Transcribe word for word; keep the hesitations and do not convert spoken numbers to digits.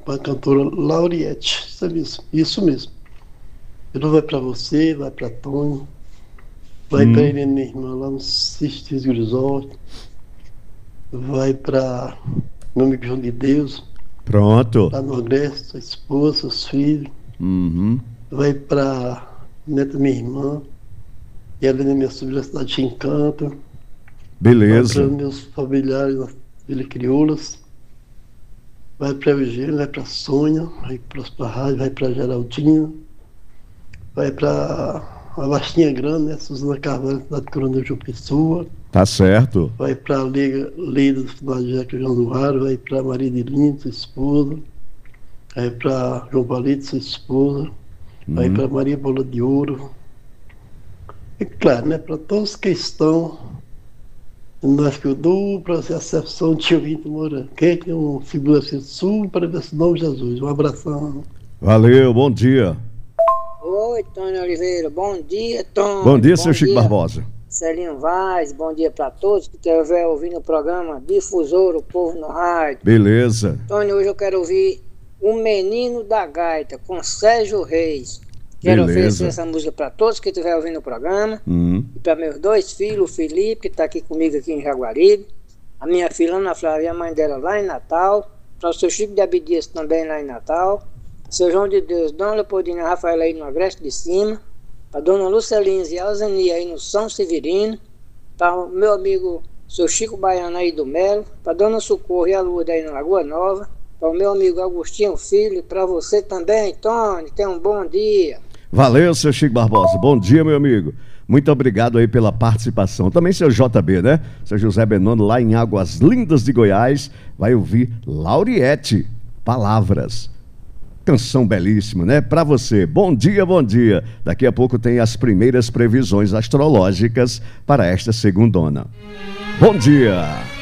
para a cantora Lauriette. Isso mesmo. Isso mesmo. Ele vai para você, vai para Tony, vai hum. para ele, minha irmã, lá no Sistis Grisol, vai para meu amigo João de Deus. Pronto. Lá no Nordeste, sua esposa, seus filhos. Uhum. Vai para neta minha irmã. E ela é minha sobrinha da cidade de Encanto. Beleza. Vai para meus familiares na Vila Crioulas. Vai para Eugênio, vai para Sônia, vai para a Rádio, vai para Geraldinha. Vai para a Bastinha Grande, né? Suzana Carvalho, cidade de Coronel João Pessoa. Tá certo. Vai para a Liga Leida do final de Jaca Januário, vai para Maria de Lino, sua esposa. Vai para João Valide, sua esposa. Vai hum. para Maria Bola de Ouro. E claro, né? Para todos que estão, nós que eu dou para a Acepção de Tio Vinto Moura, que é um figura assim, sul para ver esse nome Jesus. Um abração. Valeu, bom dia. Oi, Tony Oliveira, bom dia, Tony. Bom dia, bom seu dia. Chico Barbosa. Celinho Vaz, bom dia para todos que estiver ouvindo o programa Difusor, o Povo no Rádio. Beleza. Tony, hoje eu quero ouvir O Menino da Gaita, com Sérgio Reis. Quero Beleza. oferecer essa música para todos que estiverem ouvindo o programa. Hum. E para meus dois filhos, o Felipe, que está aqui comigo aqui em Jaguaribe. A minha filha Ana Flávia, a mãe dela lá em Natal. Para o seu Chico de Abdias também lá em Natal. Seu João de Deus, Dona Leopoldina Rafael aí no Agreste de Cima. Para Dona Lucelins e Alzania aí no São Severino. Para o meu amigo, seu Chico Baiano aí do Melo. Para Dona Socorro e a Lourdes aí na Lagoa Nova. Para o meu amigo Agostinho Filho. E para você também, Tony. Tenha um bom dia. Valeu, seu Chico Barbosa. Bom dia, meu amigo. Muito obrigado aí pela participação. Também seu J B, né? Seu José Benoni, lá em Águas Lindas de Goiás, vai ouvir Lauriette, Palavras. Canção belíssima, né? Para você. Bom dia, bom dia. Daqui a pouco tem as primeiras previsões astrológicas para esta segundona. Bom dia.